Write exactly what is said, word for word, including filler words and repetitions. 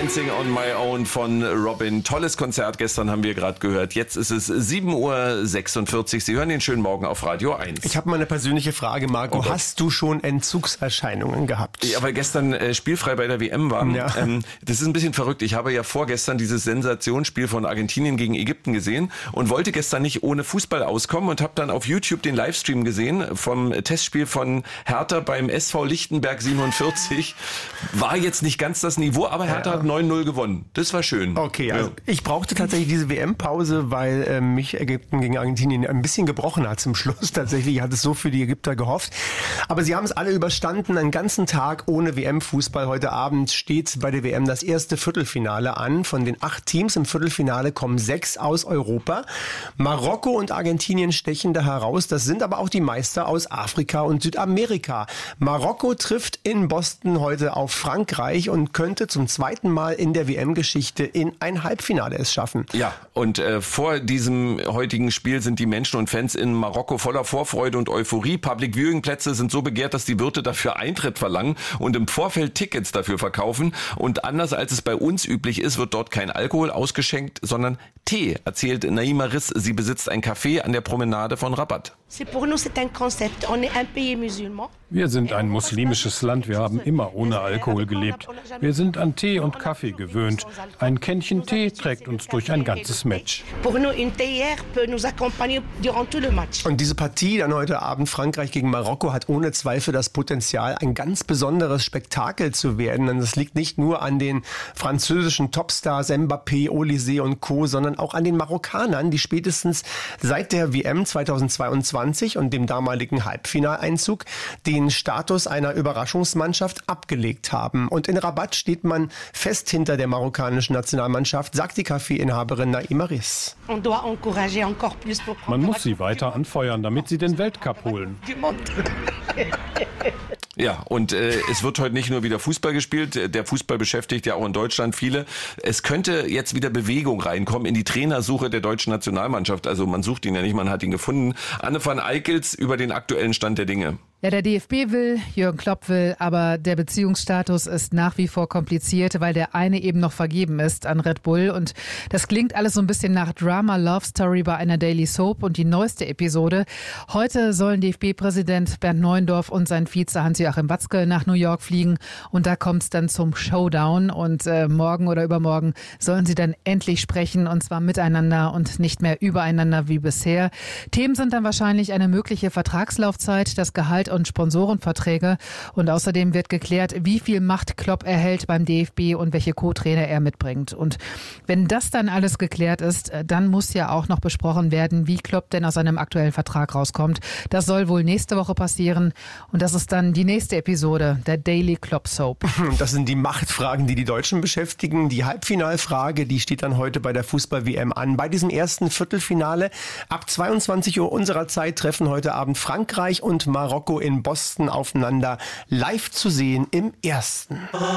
Dancing on My Own von Robin. Tolles Konzert gestern haben wir gerade gehört. Jetzt ist es sieben Uhr sechsundvierzig. Sie hören den schönen Morgen auf Radio eins. Ich habe mal eine persönliche Frage, Marco. Oh, hast du schon Entzugserscheinungen gehabt? Ja, weil gestern äh, spielfrei bei der W M war. Ja. Ähm, das ist ein bisschen verrückt. Ich habe ja vorgestern dieses Sensationsspiel von Argentinien gegen Ägypten gesehen und wollte gestern nicht ohne Fußball auskommen und habe dann auf YouTube den Livestream gesehen vom Testspiel von Hertha beim S V Lichtenberg siebenundvierzig. War jetzt nicht ganz das Niveau, aber Hertha ja. hat neun null gewonnen. Das war schön. Okay, also ja. ich brauchte tatsächlich diese W M-Pause, weil äh, mich Ägypten gegen Argentinien ein bisschen gebrochen hat zum Schluss. Tatsächlich, ich hatte es so für die Ägypter gehofft. Aber sie haben es alle überstanden, einen ganzen Tag ohne W M-Fußball. Heute Abend steht bei der W M das erste Viertelfinale an. Von den acht Teams im Viertelfinale kommen sechs aus Europa. Marokko und Argentinien stechen da heraus. Das sind aber auch die Meister aus Afrika und Südamerika. Marokko trifft in Boston heute auf Frankreich und könnte zum zweiten Mal in der W M-Geschichte in ein Halbfinale es schaffen. Ja, und äh, vor diesem heutigen Spiel sind die Menschen und Fans in Marokko voller Vorfreude und Euphorie. Public Viewing Plätze sind so begehrt, dass die Wirte dafür Eintritt verlangen und im Vorfeld Tickets dafür verkaufen. Und anders als es bei uns üblich ist, wird dort kein Alkohol ausgeschenkt, sondern Tee, erzählt Naima Riss. Sie besitzt ein Café an der Promenade von Rabat. Wir sind ein muslimisches Land, wir haben immer ohne Alkohol gelebt. Wir sind an Tee und Kaffee gewöhnt. Ein Kännchen Tee trägt uns durch ein ganzes Match. Und diese Partie dann heute Abend Frankreich gegen Marokko hat ohne Zweifel das Potenzial, ein ganz besonderes Spektakel zu werden. Denn das liegt nicht nur an den französischen Topstars Mbappé, Olysée und Co., sondern auch an den Marokkanern, die spätestens seit der W M zweitausendzweiundzwanzig und dem damaligen Halbfinaleinzug den Status einer Überraschungsmannschaft abgelegt haben. Und in Rabat steht man fest hinter der marokkanischen Nationalmannschaft, sagt die Kaffeeinhaberin Naima Riss. Man muss sie weiter anfeuern, damit sie den Weltcup holen. Ja, und äh, es wird heute nicht nur wieder Fußball gespielt. Der Fußball beschäftigt ja auch in Deutschland viele. Es könnte jetzt wieder Bewegung reinkommen in die Trainersuche der deutschen Nationalmannschaft. Also man sucht ihn ja nicht, man hat ihn gefunden. Anne van Eickels über den aktuellen Stand der Dinge. Ja, der D F B will, Jürgen Klopp will, aber der Beziehungsstatus ist nach wie vor kompliziert, weil der eine eben noch vergeben ist an Red Bull. Und das klingt alles so ein bisschen nach Drama Love Story bei einer Daily Soap. Und die neueste Episode: Heute sollen D F B-Präsident Bernd Neuendorf und sein Vize Hans-Joachim Watzke nach New York fliegen. Und da kommt es dann zum Showdown. Und äh, morgen oder übermorgen sollen sie dann endlich sprechen, und zwar miteinander und nicht mehr übereinander wie bisher. Themen sind dann wahrscheinlich eine mögliche Vertragslaufzeit, das Gehalt und Sponsorenverträge. Und außerdem wird geklärt, wie viel Macht Klopp erhält beim D F B und welche Co-Trainer er mitbringt. Und wenn das dann alles geklärt ist, dann muss ja auch noch besprochen werden, wie Klopp denn aus seinem aktuellen Vertrag rauskommt. Das soll wohl nächste Woche passieren. Und das ist dann die nächste Episode der Daily Klopp Soap. Das sind die Machtfragen, die die Deutschen beschäftigen. Die Halbfinalfrage, die steht dann heute bei der Fußball-W M an. Bei diesem ersten Viertelfinale ab zweiundzwanzig Uhr unserer Zeit treffen heute Abend Frankreich und Marokko in Boston aufeinander, live zu sehen im ersten.